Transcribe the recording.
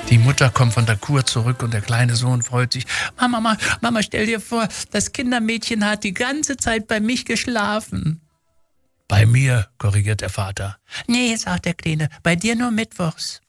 Die Mutter kommt von der Kur zurück und der kleine Sohn freut sich. Mama, stell dir vor, das Kindermädchen hat die ganze Zeit bei mich geschlafen. Bei mir, korrigiert der Vater. Nee, sagt der Kleine, bei dir nur mittwochs.